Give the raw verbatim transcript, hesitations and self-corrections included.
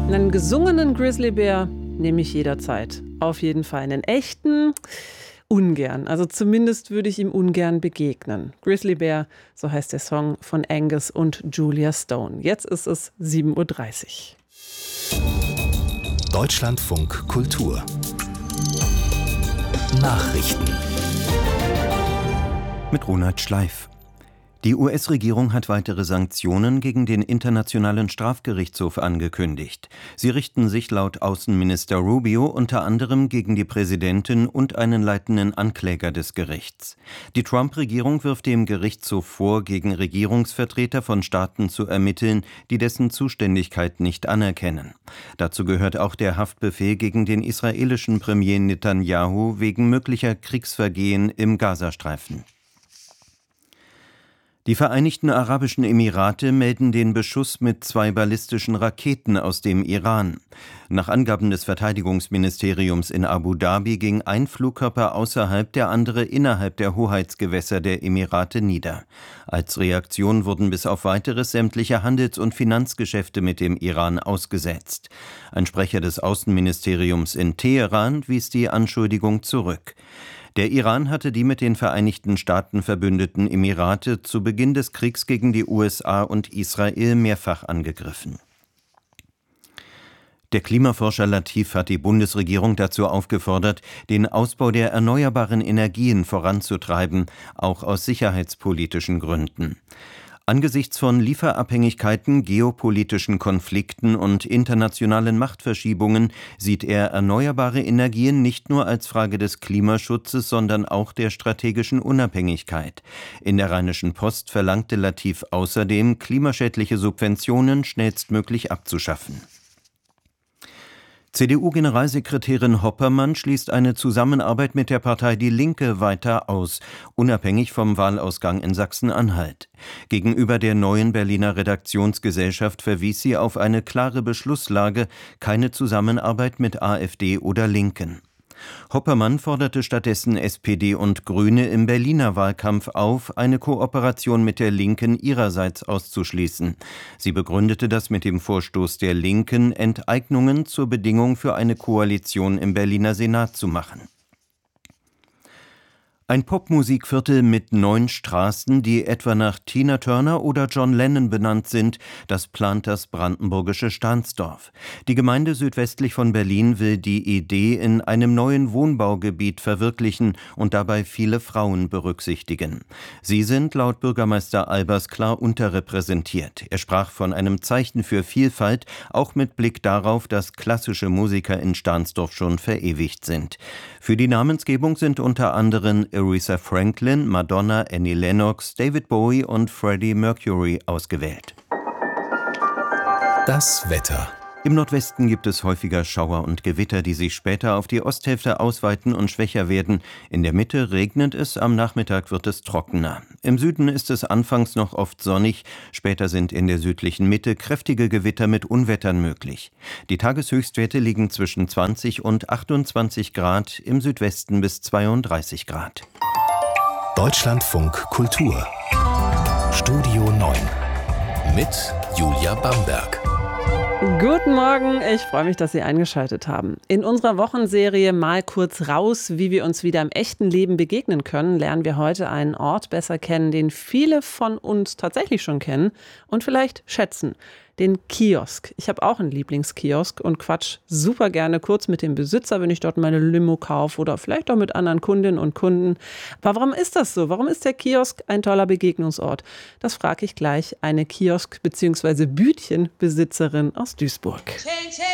Einen gesungenen Grizzlybär nehme ich jederzeit. Auf jeden Fall. Einen echten ungern. Also zumindest würde ich ihm ungern begegnen. Grizzlybär, so heißt der Song von Angus und Julia Stone. Jetzt ist es sieben Uhr dreißig. Deutschlandfunk Kultur Nachrichten mit Ronald Schleif. Die U S-Regierung hat weitere Sanktionen gegen den Internationalen Strafgerichtshof angekündigt. Sie richten sich laut Außenminister Rubio unter anderem gegen die Präsidentin und einen leitenden Ankläger des Gerichts. Die Trump-Regierung wirft dem Gerichtshof vor, gegen Regierungsvertreter von Staaten zu ermitteln, die dessen Zuständigkeit nicht anerkennen. Dazu gehört auch der Haftbefehl gegen den israelischen Premier Netanyahu wegen möglicher Kriegsvergehen im Gazastreifen. Die Vereinigten Arabischen Emirate melden den Beschuss mit zwei ballistischen Raketen aus dem Iran. Nach Angaben des Verteidigungsministeriums in Abu Dhabi ging ein Flugkörper außerhalb, der andere innerhalb der Hoheitsgewässer der Emirate nieder. Als Reaktion wurden bis auf Weiteres sämtliche Handels- und Finanzgeschäfte mit dem Iran ausgesetzt. Ein Sprecher des Außenministeriums in Teheran wies die Anschuldigung zurück. Der Iran hatte die mit den Vereinigten Staaten verbündeten Emirate zu Beginn des Kriegs gegen die U S A und Israel mehrfach angegriffen. Der Klimaforscher Latif hat die Bundesregierung dazu aufgefordert, den Ausbau der erneuerbaren Energien voranzutreiben, auch aus sicherheitspolitischen Gründen. Angesichts von Lieferabhängigkeiten, geopolitischen Konflikten und internationalen Machtverschiebungen sieht er erneuerbare Energien nicht nur als Frage des Klimaschutzes, sondern auch der strategischen Unabhängigkeit. In der Rheinischen Post verlangte Latif außerdem, klimaschädliche Subventionen schnellstmöglich abzuschaffen. C D U-Generalsekretärin Hoppermann schließt eine Zusammenarbeit mit der Partei Die Linke weiter aus, unabhängig vom Wahlausgang in Sachsen-Anhalt. Gegenüber der Neuen Berliner Redaktionsgesellschaft verwies sie auf eine klare Beschlusslage, keine Zusammenarbeit mit AfD oder Linken. Hoppermann forderte stattdessen S P D und Grüne im Berliner Wahlkampf auf, eine Kooperation mit der Linken ihrerseits auszuschließen. Sie begründete das mit dem Vorstoß der Linken, Enteignungen zur Bedingung für eine Koalition im Berliner Senat zu machen. Ein Popmusikviertel mit neun Straßen, die etwa nach Tina Turner oder John Lennon benannt sind, das plant das brandenburgische Stahnsdorf. Die Gemeinde südwestlich von Berlin will die Idee in einem neuen Wohnbaugebiet verwirklichen und dabei viele Frauen berücksichtigen. Sie sind laut Bürgermeister Albers klar unterrepräsentiert. Er sprach von einem Zeichen für Vielfalt, auch mit Blick darauf, dass klassische Musiker in Stahnsdorf schon verewigt sind. Für die Namensgebung sind unter anderem Aretha Franklin, Madonna, Annie Lennox, David Bowie und Freddie Mercury ausgewählt. Das Wetter. Im Nordwesten gibt es häufiger Schauer und Gewitter, die sich später auf die Osthälfte ausweiten und schwächer werden. In der Mitte regnet es, am Nachmittag wird es trockener. Im Süden ist es anfangs noch oft sonnig, später sind in der südlichen Mitte kräftige Gewitter mit Unwettern möglich. Die Tageshöchstwerte liegen zwischen zwanzig und achtundzwanzig Grad, im Südwesten bis zweiunddreißig Grad. Deutschlandfunk Kultur Studio neun mit Julia Bamberg. Guten Morgen, ich freue mich, dass Sie eingeschaltet haben. In unserer Wochenserie Mal kurz raus, wie wir uns wieder im echten Leben begegnen können, lernen wir heute einen Ort besser kennen, den viele von uns tatsächlich schon kennen und vielleicht schätzen. Den Kiosk. Ich habe auch einen Lieblingskiosk und quatsch super gerne kurz mit dem Besitzer, wenn ich dort meine Limo kaufe oder vielleicht auch mit anderen Kundinnen und Kunden. Aber warum ist das so? Warum ist der Kiosk ein toller Begegnungsort? Das frage ich gleich eine Kiosk- bzw. Bütchenbesitzerin aus Duisburg.